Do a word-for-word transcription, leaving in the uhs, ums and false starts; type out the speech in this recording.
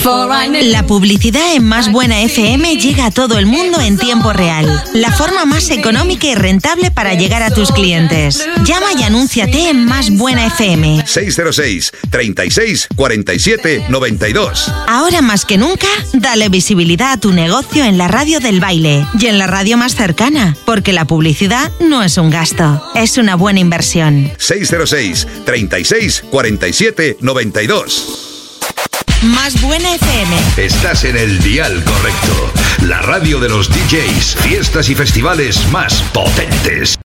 La publicidad en Más Buena F M llega a todo el mundo en tiempo real. La forma más económica y rentable para llegar a tus clientes. Llama y anúnciate en Más Buena F M. seis cero seis, treinta y seis, cuarenta y siete, noventa y dos. Ahora más que nunca, dale visibilidad a tu negocio en la radio del baile y en la radio más cercana, porque la publicidad no es un gasto, es una buena inversión. seis cero seis, treinta y seis, cuarenta y siete, noventa y dos. Más Buena F M. Estás en el dial correcto. La radio de los D Js, fiestas y festivales más potentes.